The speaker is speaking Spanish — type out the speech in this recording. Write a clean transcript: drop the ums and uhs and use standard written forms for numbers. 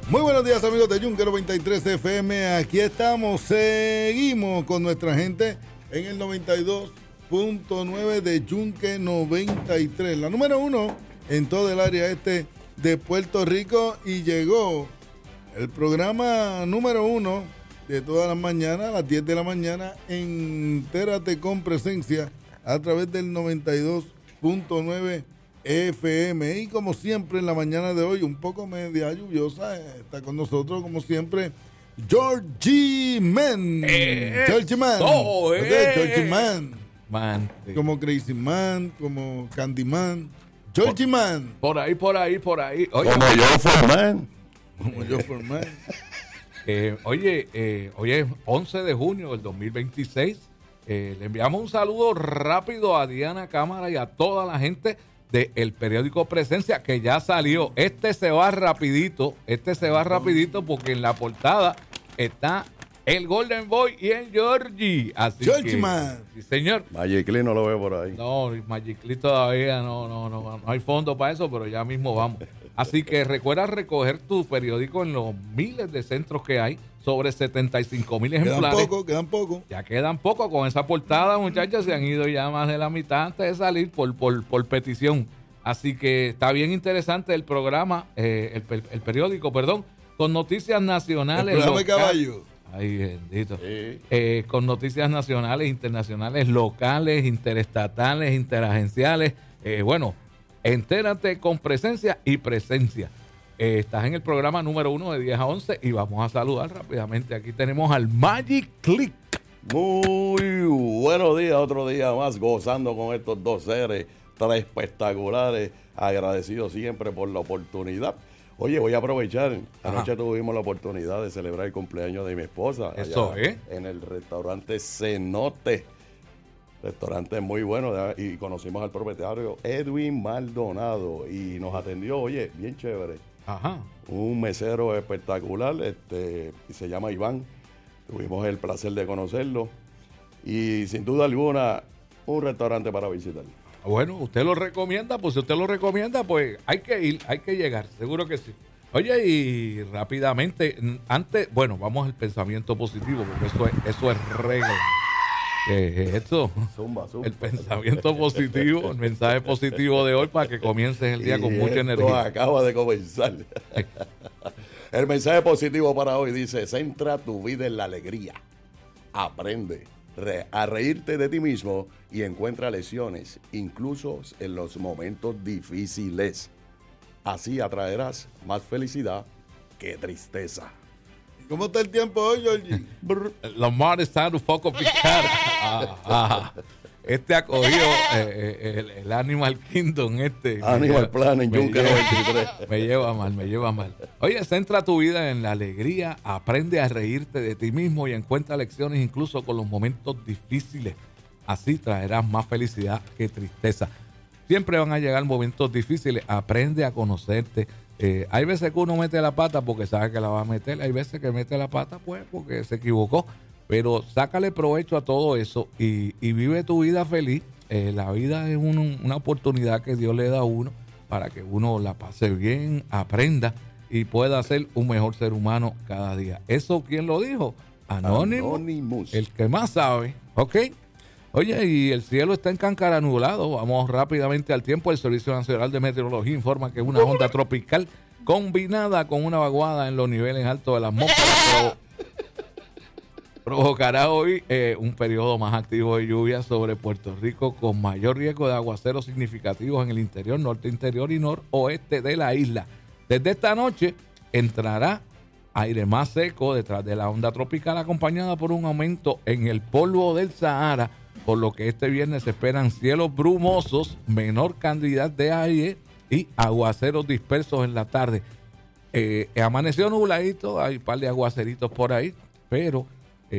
Muy buenos días, amigos de Yunque 93 FM. Aquí estamos, seguimos con nuestra gente en el 92.9 de Yunque 93, la número 1 en todo el área este de Puerto Rico. Y llegó el programa número 1 de todas las mañanas, a las 10 de la mañana, Entérate con Presencia, a través del 92.9 FM. Y como siempre en la mañana de hoy, un poco media lluviosa, está con nosotros como siempre Georgie Man. Georgie Man. Georgie Man. Como Crazy Man, como Candyman. Georgie Man. Por ahí. Oye, como yo Forman. Como yo Forman. Hoy es 11 de junio del 2026. Le enviamos un saludo rápido a Diana Cámara y a toda la gente del periódico Presencia, que ya salió. Este se va rapidito porque en la portada está el Golden Boy y el Georgie. Así Georgie Man. Sí, señor. Magic Lee no lo veo por ahí. No, Magic Lee todavía no hay fondo para eso, pero ya mismo vamos. Así que recuerda recoger tu periódico en los miles de centros que hay, sobre 75,000 ejemplares. Quedan poco. Ya quedan poco. Con esa portada, muchachos, se han ido ya más de la mitad antes de salir por petición. Así que está bien interesante el programa, el periódico, perdón, con noticias nacionales. El programa de caballo. Ay, bendito. Sí. Con noticias nacionales, internacionales, locales, interestatales, interagenciales. Bueno, entérate con Presencia y Presencia. Estás en el programa número 1 de 10 a 11 y vamos a saludar rápidamente. Aquí tenemos al Magic Click. Muy buenos días, otro día más gozando con estos dos seres tres espectaculares, agradecidos siempre por la oportunidad. Oye, voy a aprovechar, anoche tuvimos la oportunidad de celebrar el cumpleaños de mi esposa. Eso, en el restaurante Cenote. Restaurante muy bueno, y conocimos al propietario Edwin Maldonado y nos atendió, oye, bien chévere. Ajá. Un mesero espectacular, y se llama Iván. Tuvimos el placer de conocerlo y sin duda alguna un restaurante para visitar. Bueno, usted lo recomienda, pues si usted lo recomienda, pues hay que ir, hay que llegar, seguro que sí. Oye, y rápidamente, antes, bueno, vamos al pensamiento positivo, porque eso es regla. Esto, Zumba. el pensamiento positivo, el mensaje positivo de hoy para que comiences el día con mucha energía. Acaba de comenzar. El mensaje positivo para hoy dice: centra tu vida en la alegría. Aprende a reírte de ti mismo y encuentra lecciones, incluso en los momentos difíciles. Así atraerás más felicidad que tristeza. ¿Cómo está el tiempo hoy, Georgie? Lamar está un poco picado. Este ha cogido el Animal Kingdom. Animal Planet, Yunque 93. Me lleva mal. Oye, centra tu vida en la alegría, aprende a reírte de ti mismo y encuentra lecciones incluso con los momentos difíciles. Así traerás más felicidad que tristeza. Siempre van a llegar momentos difíciles. Aprende a conocerte. Hay veces que uno mete la pata porque sabe que la va a meter. Hay veces que mete la pata pues porque se equivocó. Pero sácale provecho a todo eso y vive tu vida feliz. La vida es una oportunidad que Dios le da a uno para que uno la pase bien, aprenda y pueda ser un mejor ser humano cada día. ¿Eso quién lo dijo? Anonymous. El que más sabe. ¿Ok? Oye, y el cielo está en Cáncara nublado. Vamos rápidamente al tiempo. El Servicio Nacional de Meteorología informa que una onda tropical combinada con una vaguada en los niveles altos de la atmósfera provocará hoy un periodo más activo de lluvia sobre Puerto Rico, con mayor riesgo de aguaceros significativos en el interior, norte, interior y noroeste de la isla. Desde esta noche entrará aire más seco detrás de la onda tropical, acompañada por un aumento en el polvo del Sahara, por lo que este viernes se esperan cielos brumosos, menor cantidad de aire y aguaceros dispersos en la tarde. Amaneció nubladito, hay un par de aguaceritos por ahí, pero